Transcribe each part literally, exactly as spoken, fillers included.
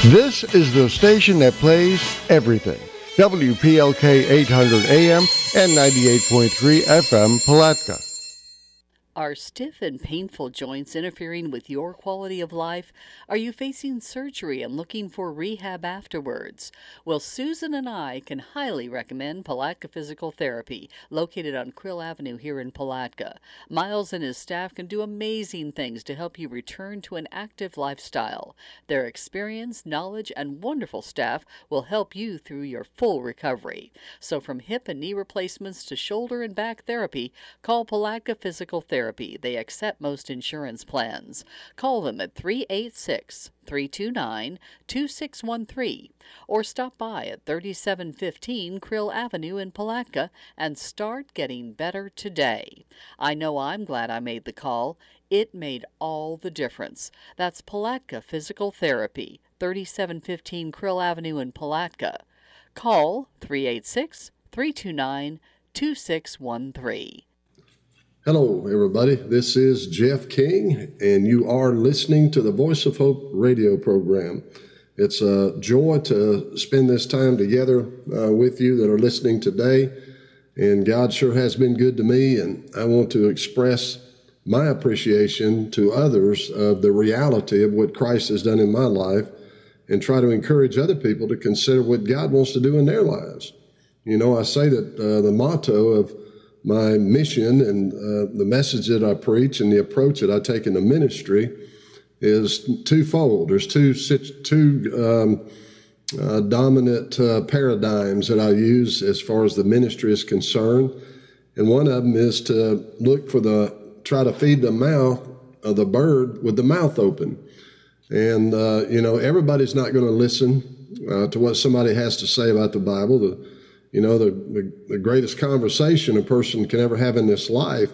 This is the station that plays everything. W P L K eight hundred A M and ninety-eight point three F M Palatka. Are stiff and painful joints interfering with your quality of life? Are you facing surgery and looking for rehab afterwards? Well, Susan and I can highly recommend Palatka Physical Therapy, located on Krill Avenue here in Palatka. Miles and his staff can do amazing things to help you return to an active lifestyle. Their experience, knowledge, and wonderful staff will help you through your full recovery. So from hip and knee replacements to shoulder and back therapy, call Palatka Physical Therapy. They accept most insurance plans. Call them at three eight six, three two nine, two six one three or stop by at thirty-seven fifteen Krill Avenue in Palatka and start getting better today. I know I'm glad I made the call. It made all the difference. That's Palatka Physical Therapy, thirty-seven fifteen Krill Avenue in Palatka. Call three eight six, three two nine, two six one three. Hello, everybody. This is Jeff King, and you are listening to the Voice of Hope radio program. It's a joy to spend this time together uh, with you that are listening today, and God sure has been good to me, and I want to express my appreciation to others of the reality of what Christ has done in my life and try to encourage other people to consider what God wants to do in their lives. You know, I say that uh, the motto of my mission and uh, the message that I preach and the approach that I take in the ministry is twofold. There's two two um, uh, dominant uh, paradigms that I use as far as the ministry is concerned, and one of them is to look for the try to feed the mouth of the bird with the mouth open. And uh, you know, everybody's not going to listen uh, to what somebody has to say about the Bible. The You know, the, the, the greatest conversation a person can ever have in this life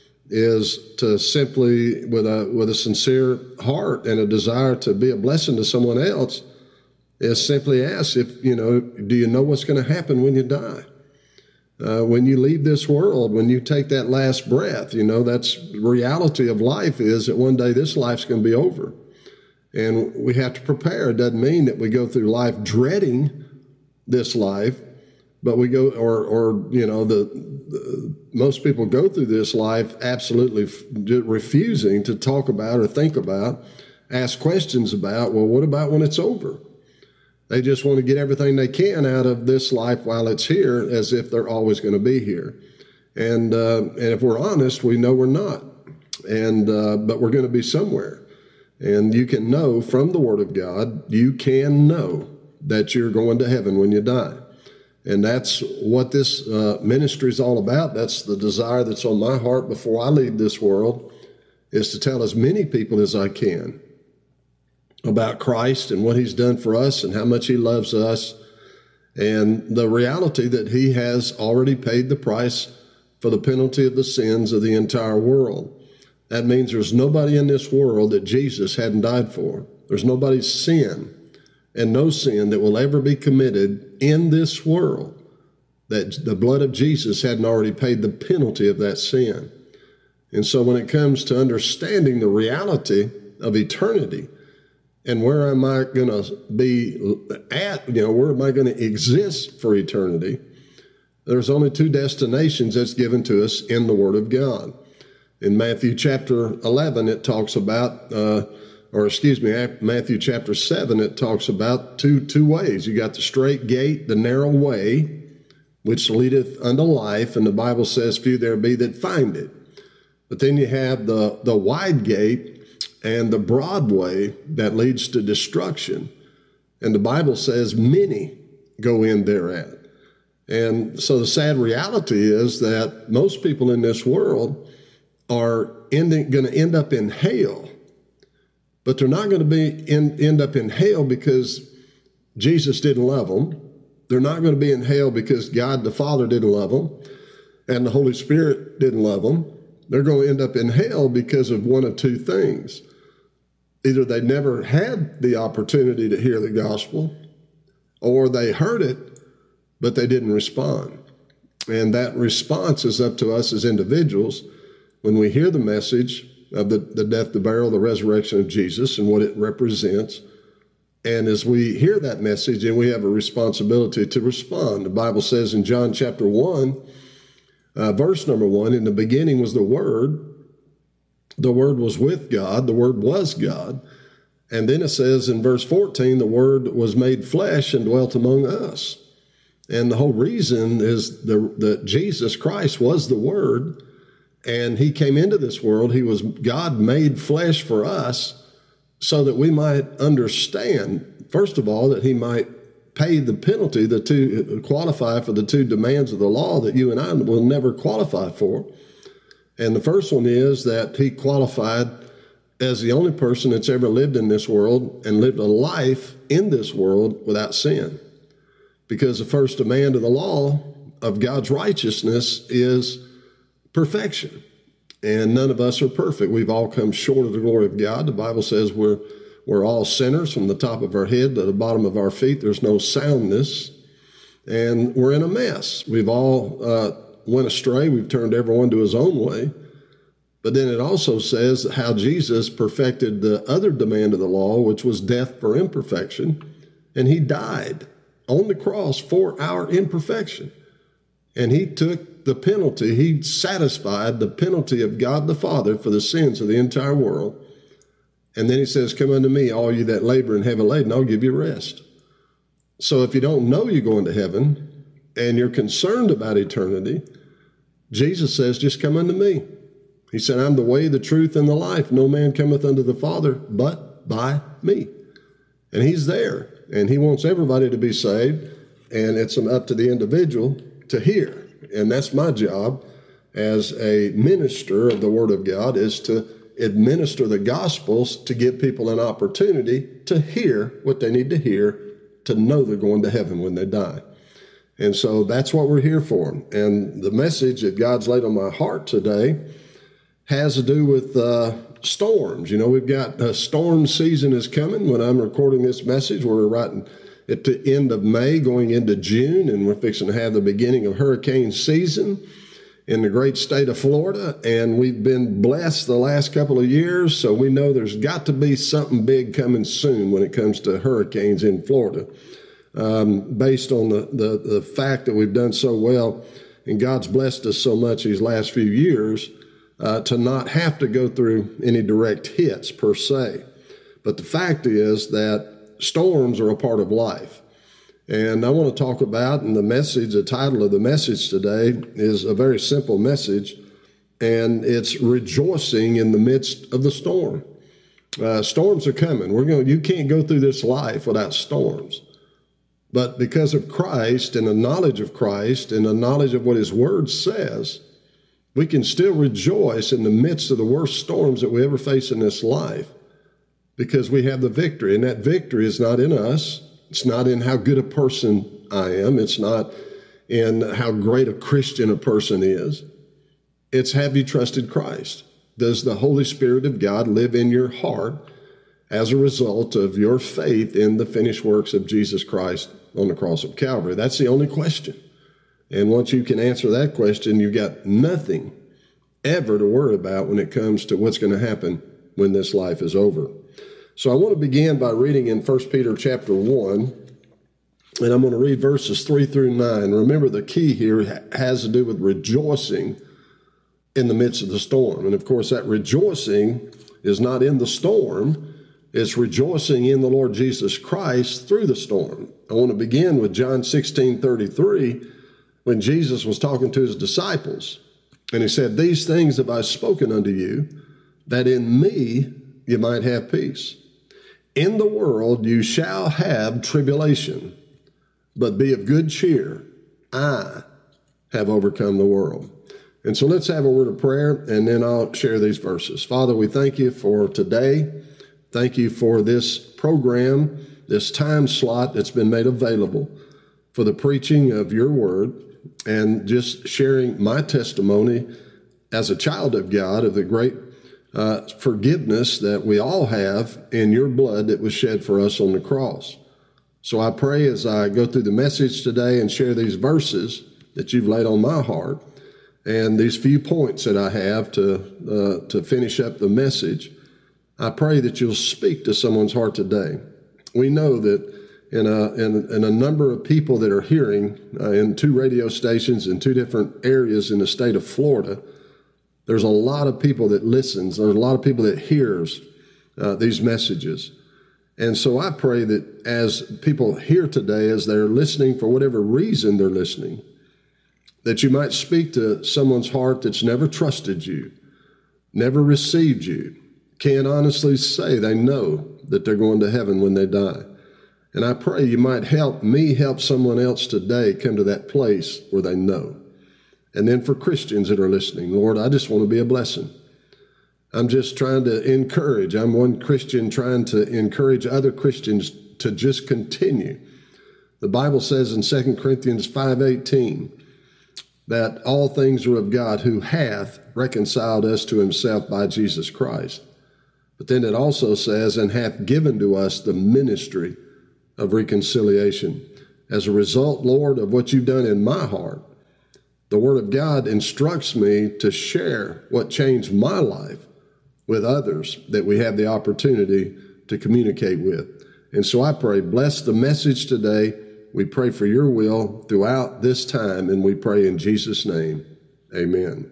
is to simply, with a with a sincere heart and a desire to be a blessing to someone else, is simply ask if, you know, do you know what's going to happen when you die? Uh, when you leave this world, when you take that last breath, you know, that's the reality of life is that one day this life's going to be over. And we have to prepare. It doesn't mean that we go through life dreading this life. But we go, or, or you know, the, the most people go through this life absolutely f- refusing to talk about or think about, ask questions about, well, what about when it's over? They just want to get everything they can out of this life while it's here, as if they're always going to be here. And uh, and if we're honest, we know we're not. And uh, but we're going to be somewhere. And you can know from the Word of God, you can know that you're going to heaven when you die. And that's what this uh, ministry is all about. That's the desire that's on my heart before I leave this world, is to tell as many people as I can about Christ and what he's done for us and how much he loves us and the reality that he has already paid the price for the penalty of the sins of the entire world. That means there's nobody in this world that Jesus hadn't died for. There's nobody's sin and no sin that will ever be committed in this world that the blood of Jesus hadn't already paid the penalty of that sin. And so when it comes to understanding the reality of eternity and where am I going to be at, you know, where am I going to exist for eternity, there's only two destinations that's given to us in the Word of God. In Matthew chapter eleven, it talks about uh or excuse me, Matthew chapter seven, it talks about two two ways. You got the straight gate, the narrow way, which leadeth unto life, and the Bible says, few there be that find it. But then you have the, the wide gate and the broad way that leads to destruction. And the Bible says many go in thereat. And so the sad reality is that most people in this world are ending, going to end up in hell. But they're not going to be in, end up in hell because Jesus didn't love them. They're not going to be in hell because God the Father didn't love them and the Holy Spirit didn't love them. They're going to end up in hell because of one of two things. Either they never had the opportunity to hear the gospel, or they heard it, but they didn't respond. And that response is up to us as individuals when we hear the message of the, the death, the burial, the resurrection of Jesus and what it represents. And as we hear that message, and we have a responsibility to respond. The Bible says in John chapter one, uh, verse number one, in the beginning was the Word. The Word was with God. The Word was God. And then it says in verse fourteen, the Word was made flesh and dwelt among us. And the whole reason is the, that Jesus Christ was the Word, and he came into this world. He was God made flesh for us so that we might understand, first of all, that he might pay the penalty, the two qualify for the two demands of the law that you and I will never qualify for. And the first one is that he qualified as the only person that's ever lived in this world and lived a life in this world without sin. Because the first demand of the law of God's righteousness is perfection. And none of us are perfect. We've all come short of the glory of God. The Bible says we're we're all sinners from the top of our head to the bottom of our feet. There's no soundness. And we're in a mess. We've all uh, went astray. We've turned everyone to his own way. But then it also says how Jesus perfected the other demand of the law, which was death for imperfection. And he died on the cross for our imperfection. And he took the penalty. He satisfied the penalty of God the Father for the sins of the entire world. And then he says, come unto me, all you that labor and heavy laden, I'll give you rest. So if you don't know you're going to heaven and you're concerned about eternity, Jesus says, just come unto me. He said, I'm the way, the truth, and the life. No man cometh unto the Father but by me. And he's there. And he wants everybody to be saved, and it's up to the individual to hear. And that's my job as a minister of the Word of God, is to administer the Gospels to give people an opportunity to hear what they need to hear to know they're going to heaven when they die. And so that's what we're here for. And the message that God's laid on my heart today has to do with uh, storms. You know, we've got a storm season is coming. When I'm recording this message, we're right at the end of May going into June, and we're fixing to have the beginning of hurricane season in the great state of Florida. And we've been blessed the last couple of years, so we know there's got to be something big coming soon when it comes to hurricanes in Florida, um, based on the, the, the fact that we've done so well, and God's blessed us so much these last few years, Uh, to not have to go through any direct hits per se. But the fact is that storms are a part of life. And I want to talk about, and the message, the title of the message today is a very simple message, and it's rejoicing in the midst of the storm. Uh, storms are coming. We're going. You can't go through this life without storms. But because of Christ and the knowledge of Christ and the knowledge of what his word says, we can still rejoice in the midst of the worst storms that we ever face in this life, because we have the victory. And that victory is not in us. It's not in how good a person I am. It's not in how great a Christian a person is. It's, have you trusted Christ? Does the Holy Spirit of God live in your heart as a result of your faith in the finished works of Jesus Christ on the cross of Calvary? That's the only question. And once you can answer that question, you've got nothing ever to worry about when it comes to what's going to happen when this life is over. So I want to begin by reading in First Peter chapter one, and I'm going to read verses three through nine. Remember, the key here has to do with rejoicing in the midst of the storm. And of course, that rejoicing is not in the storm. It's rejoicing in the Lord Jesus Christ through the storm. I want to begin with John sixteen thirty-three, when Jesus was talking to his disciples, and he said, these things have I spoken unto you, that in me you might have peace. In the world you shall have tribulation, but be of good cheer. I have overcome the world. And so let's have a word of prayer, and then I'll share these verses. Father, we thank you for today. Thank you for this program, this time slot that's been made available for the preaching of your word, and just sharing my testimony as a child of God of the great uh, forgiveness that we all have in your blood that was shed for us on the cross. So I pray as I go through the message today and share these verses that you've laid on my heart, and these few points that I have to uh, to finish up the message, I pray that you'll speak to someone's heart today. We know that in a, in, in a number of people that are hearing uh, in two radio stations in two different areas in the state of Florida, there's a lot of people that listens. There's a lot of people that hears uh, these messages. And so I pray that as people hear today, as they're listening for whatever reason they're listening, that you might speak to someone's heart that's never trusted you, never received you, can't honestly say they know that they're going to heaven when they die. And I pray you might help me help someone else today come to that place where they know. And then for Christians that are listening, Lord, I just want to be a blessing. I'm just trying to encourage. I'm one Christian trying to encourage other Christians to just continue. The Bible says in Second Corinthians five eighteen that all things are of God, who hath reconciled us to himself by Jesus Christ. But then it also says, and hath given to us the ministry of reconciliation. As a result, Lord, of what you've done in my heart, the Word of God instructs me to share what changed my life with others that we have the opportunity to communicate with. And so I pray, bless the message today. We pray for your will throughout this time, and we pray in Jesus' name. Amen.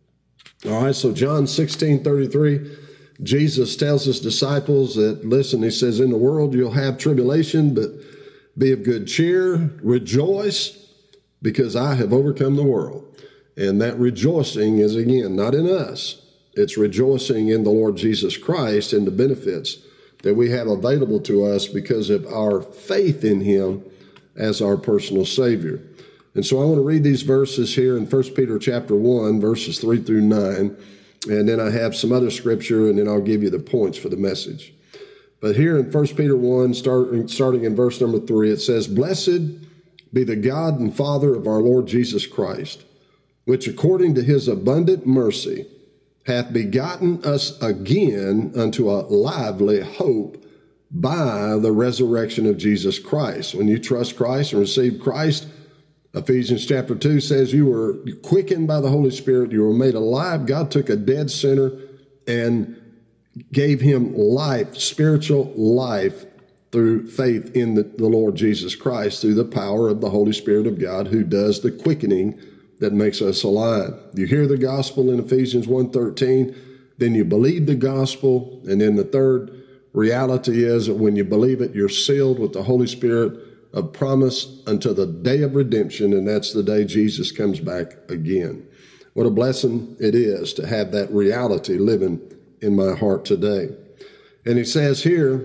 All right, so John sixteen thirty-three, Jesus tells his disciples that, listen, he says, in the world you'll have tribulation, but be of good cheer, rejoice, because I have overcome the world. And that rejoicing is, again, not in us. It's rejoicing in the Lord Jesus Christ and the benefits that we have available to us because of our faith in him as our personal Savior. And so I want to read these verses here in First Peter chapter one, verses three through nine. And then I have some other scripture, and then I'll give you the points for the message. But here in First Peter one, starting, starting in verse number three, it says, Blessed be the God and Father of our Lord Jesus Christ, which according to his abundant mercy hath begotten us again unto a lively hope by the resurrection of Jesus Christ. When you trust Christ and receive Christ, Ephesians chapter two says you were quickened by the Holy Spirit. You were made alive. God took a dead sinner and gave him life, spiritual life, through faith in the, the Lord Jesus Christ, through the power of the Holy Spirit of God, who does the quickening that makes us alive. You hear the gospel in Ephesians one thirteen, then you believe the gospel, and then the third reality is that when you believe it, you're sealed with the Holy Spirit of promise until the day of redemption, and that's the day Jesus comes back again. What a blessing it is to have that reality living in my heart today. And he says here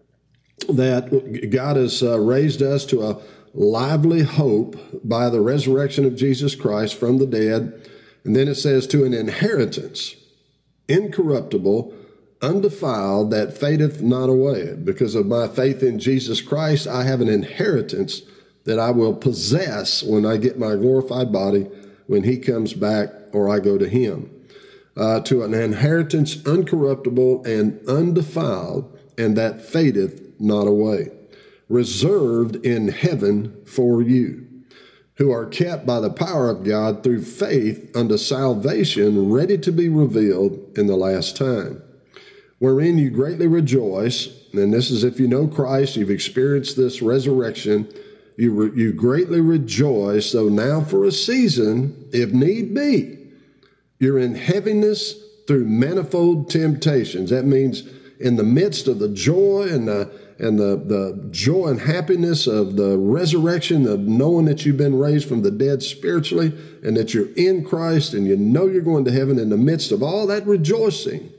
that God has uh, raised us to a lively hope by the resurrection of Jesus Christ from the dead. And then it says to an inheritance, incorruptible, undefiled, that fadeth not away. Because of my faith in Jesus Christ, I have an inheritance that I will possess when I get my glorified body, when he comes back or I go to him. Uh, to an inheritance uncorruptible and undefiled, and that fadeth not away, reserved in heaven for you, who are kept by the power of God through faith unto salvation, ready to be revealed in the last time, wherein you greatly rejoice. And this is if you know Christ, you've experienced this resurrection, you, re, you greatly rejoice, though now for a season, if need be, you're in heaviness through manifold temptations. That means in the midst of the joy and the and the, the joy and happiness of the resurrection, of knowing that you've been raised from the dead spiritually and that you're in Christ and you know you're going to heaven, in the midst of all that rejoicing,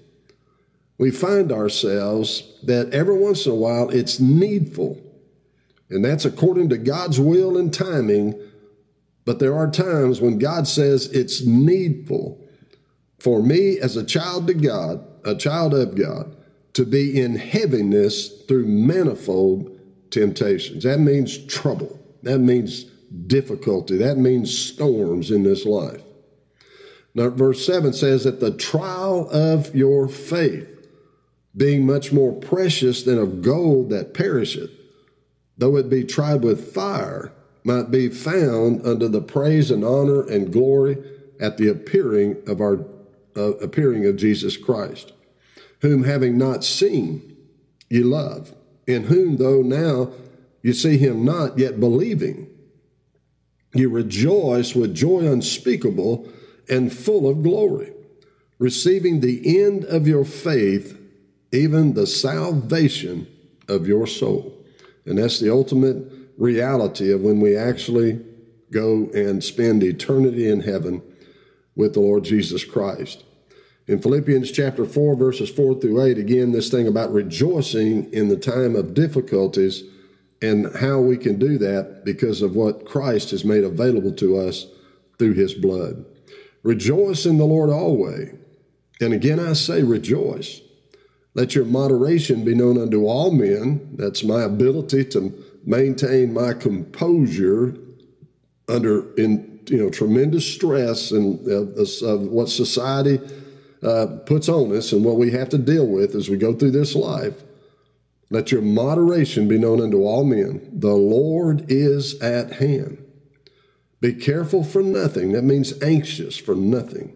we find ourselves that every once in a while it's needful. And that's according to God's will and timing. But there are times when God says it's needful for me as a child to God, a child of God, to be in heaviness through manifold temptations. That means trouble. That means difficulty. That means storms in this life. Now, verse seven says that the trial of your faith, being much more precious than of gold that perisheth, though it be tried with fire, might be found unto the praise and honor and glory at the appearing of our uh, appearing of Jesus Christ, whom having not seen ye love, in whom, though now you see him not, yet believing, you rejoice with joy unspeakable and full of glory, receiving the end of your faith, even the salvation of your soul. And that's the ultimate reality of when we actually go and spend eternity in heaven with the Lord Jesus Christ. In Philippians chapter four, verses four through eight, again, this thing about rejoicing in the time of difficulties and how we can do that because of what Christ has made available to us through his blood. Rejoice in the Lord always. And again, I say rejoice. Let your moderation be known unto all men. That's my ability to maintain my composure under in you know tremendous stress and uh, of what society uh, puts on us and what we have to deal with as we go through this life. Let your moderation be known unto all men. The Lord is at hand. Be careful for nothing. That means anxious for nothing.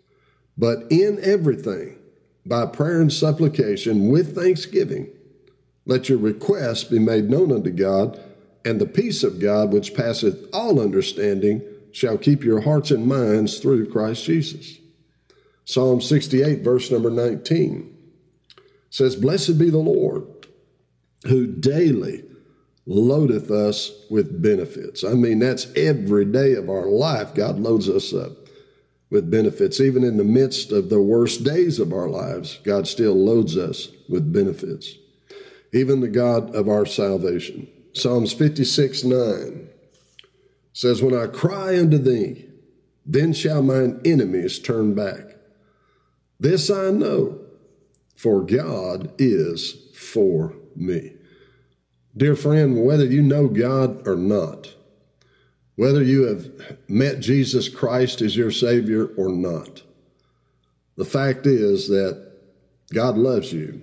But in everything, by prayer and supplication, with thanksgiving, let your requests be made known unto God, and the peace of God, which passeth all understanding, shall keep your hearts and minds through Christ Jesus. Psalm sixty-eight, verse number nineteen, says, Blessed be the Lord, who daily loadeth us with benefits. I mean, that's every day of our life. God loads us up with benefits. Even in the midst of the worst days of our lives, God still loads us with benefits. Even the God of our salvation. Psalms fifty-six, nine says, When I cry unto thee, then shall mine enemies turn back. This I know, for God is for me. Dear friend, whether you know God or not, whether you have met Jesus Christ as your Savior or not, the fact is that God loves you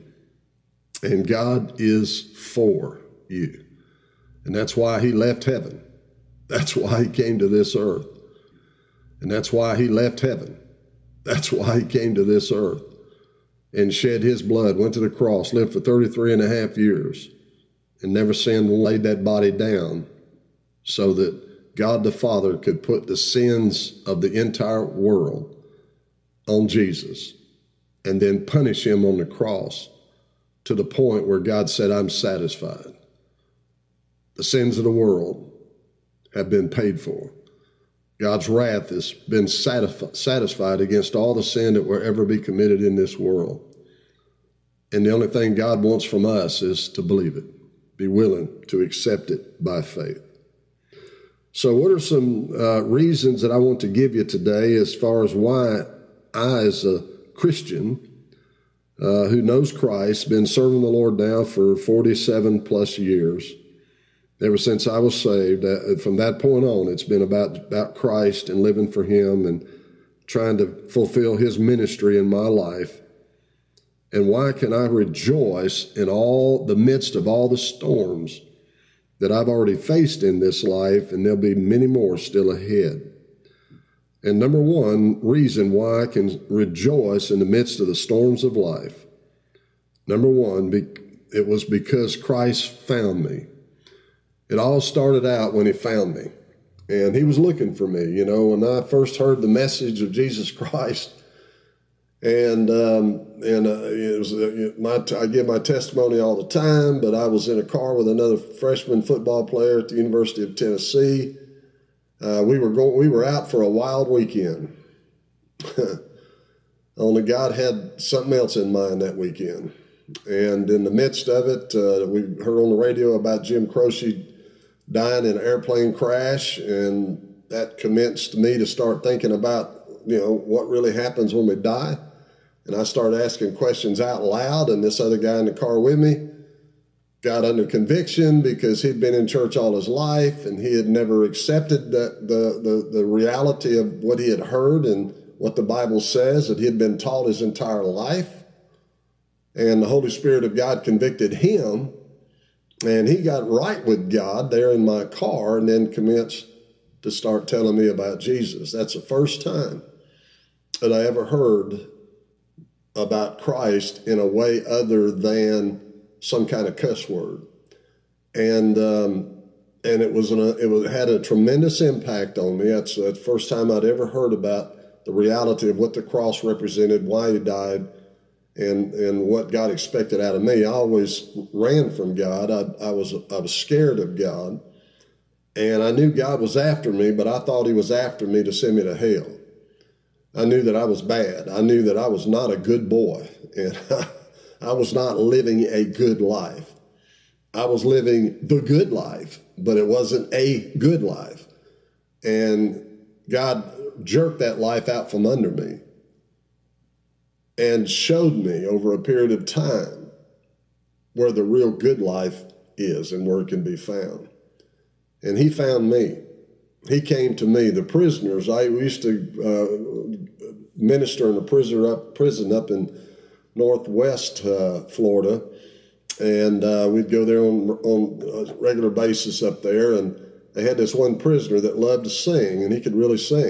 and God is for you. And that's why he left heaven. That's why he came to this earth. And that's why he left heaven. That's why he came to this earth and shed his blood, went to the cross, lived for thirty-three and a half years, and never sinned, laid that body down so that God the Father could put the sins of the entire world on Jesus and then punish him on the cross to the point where God said, I'm satisfied. The sins of the world have been paid for. God's wrath has been satisf- satisfied against all the sin that will ever be committed in this world. And the only thing God wants from us is to believe it, be willing to accept it by faith. So what are some uh, reasons that I want to give you today as far as why I, as a Christian uh, who knows Christ, been serving the Lord now for forty-seven plus years, ever since I was saved, uh, from that point on, it's been about, about Christ and living for him and trying to fulfill his ministry in my life. And why can I rejoice in all the midst of all the storms that I've already faced in this life, and there'll be many more still ahead. And number one reason why I can rejoice in the midst of the storms of life, number one, it was because Christ found me. It all started out when he found me, and he was looking for me. You know, when I first heard the message of Jesus Christ, and um, and uh, it was uh, my I give my testimony all the time, but I was in a car with another freshman football player at the University of Tennessee. Uh, we were going. We were out for a wild weekend. Only God had something else in mind that weekend, and in the midst of it, uh, we heard on the radio about Jim Croce dying in an airplane crash, and that commenced me to start thinking about, you know, what really happens when we die. And I started asking questions out loud, and this other guy in the car with me got under conviction because he'd been in church all his life, and he had never accepted the, the, the, the reality of what he had heard and what the Bible says, that he had been taught his entire life. And the Holy Spirit of God convicted him, and he got right with God there in my car and then commenced to start telling me about Jesus. That's the first time that I ever heard about Christ in a way other than some kind of cuss word. And um, and it was an, it was had a tremendous impact on me. That's the first time I'd ever heard about the reality of what the cross represented, why he died, and and what God expected out of me. I always ran from God. I, I was I was scared of God, and I knew God was after me, but I thought he was after me to send me to hell. I knew that I was bad. I knew that I was not a good boy, and I was not living a good life. I was living the good life, but it wasn't a good life. And God jerked that life out from under me and showed me over a period of time where the real good life is and where it can be found. And he found me. He came to me. The prisoners, I used to uh, minister in a prison up, prison up in northwest uh, Florida, and uh, we'd go there on, on a regular basis up there, and they had this one prisoner that loved to sing, and he could really sing.